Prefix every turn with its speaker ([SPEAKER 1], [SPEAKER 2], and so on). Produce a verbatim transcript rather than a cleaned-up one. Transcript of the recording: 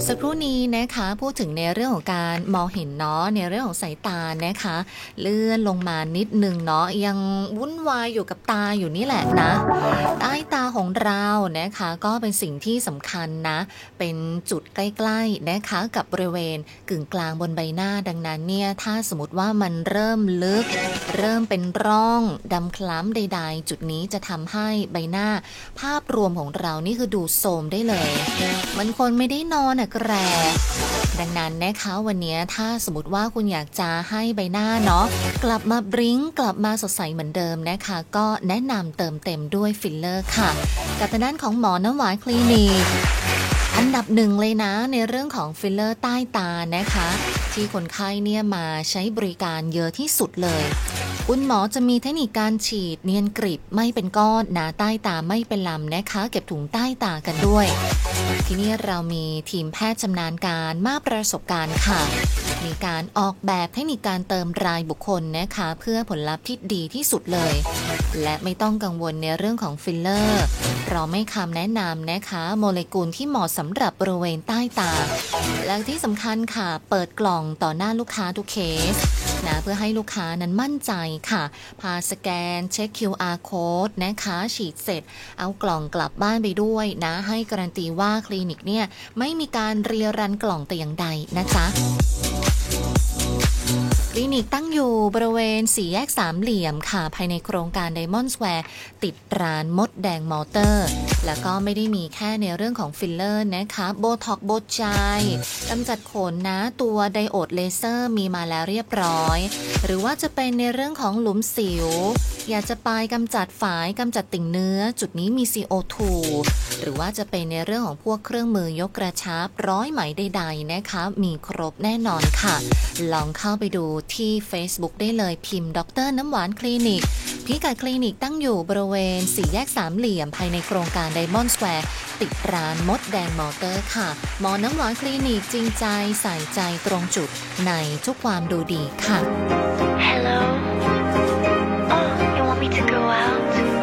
[SPEAKER 1] สักครู่นี้นะคะพูดถึงในเรื่องของการมองเห็นเนาะในเรื่องของสายตานะคะเลื่อนลงมานิดนึงเนาะยังวุ่นวายอยู่กับตาอยู่นี่แหละนะใต้ตาของเรานะคะก็เป็นสิ่งที่สำคัญนะเป็นจุดใกล้ๆนะคะกับบริเวณกึ่งกลางบนใบหน้าดังนั้นเนี่ยถ้าสมมติว่ามันเริ่มลึกเริ่มเป็นร่องดำคล้ำใดๆจุดนี้จะทำให้ใบหน้าภาพรวมของเรานี่คือดูโทรมได้เลยมันคนไม่ได้นอนอะแกรดังนั้นนะคะวันนี้ถ้าสมมติว่าคุณอยากจะให้ใบหน้าเนาะกลับมาบริ้งกลับมาสดใสเหมือนเดิมนะคะก็แนะนำเติมเต็มด้วยฟิลเลอร์ค่ะกับทางด้านของหมอน้ำหวานคลินิกอันดับหนึ่งเลยนะในเรื่องของฟิลเลอร์ใต้ตานะคะที่คนไข้เนี่ยมาใช้บริการเยอะที่สุดเลยคุณหมอจะมีเทคนิคการฉีดเนียนกริบไม่เป็นก้อนหนาใต้ตาไม่เป็นลำนะคะเก็บถุงใต้ตากันด้วยที่นี่เรามีทีมแพทย์ชำนาญการมากประสบการณ์ค่ะมีการออกแบบเทคนิคการเติมรายบุคคลนะคะเพื่อผลลัพธ์ที่ดีที่สุดเลยและไม่ต้องกังวลในเรื่องของฟิลเลอร์เราไม่คำแนะนำนะคะโมเลกุลที่เหมาะสำหรับบริเวณใต้ตาและที่สำคัญค่ะเปิดกล่องต่อหน้าลูกค้าทุกเคสนะเพื่อให้ลูกค้านั้นมั่นใจค่ะพาสแกนเช็ค คิว อาร์ Code นะคะฉีดเสร็จเอากล่องกลับบ้านไปด้วยนะให้การันตีว่าคลินิกเนี่ยไม่มีการเรียรันกล่องแต่อย่างใดนะจ๊ะคลินิกตั้งอยู่บริเวณสี่แยกสามเหลี่ยมค่ะภายในโครงการ Diamond Square ติดร้านมดแดงมอเตอร์แล้วก็ไม่ได้มีแค่ในเรื่องของฟิลเลอร์นะคะโบท็อกโบใจกำจัดขนนะตัวไดโอดเลเซอร์มีมาแล้วเรียบร้อยหรือว่าจะเป็นในเรื่องของหลุมสิวอยากจะไปกำจัดฝายกำจัดติ่งเนื้อจุดนี้มี ซี โอ ทู หรือว่าจะเป็นในเรื่องของพวกเครื่องมือยกกระชับร้อยไหมใดๆนะคะมีครบแน่นอนค่ะลองเข้าไปดูที่ Facebook ได้เลยพิมพ์ดรน้ำหวานคลินิกพิกัดคลินิกตั้งอยู่บริเวณสี่แยกสามเหลี่ยมภายในโครงการ Diamond Square ติดร้านมดแดงมอเตอร์ค่ะหมอน้ำหวานคลินิกจริงใจใส่ใจตรงจุดในทุกความดูดีค่ะ Hello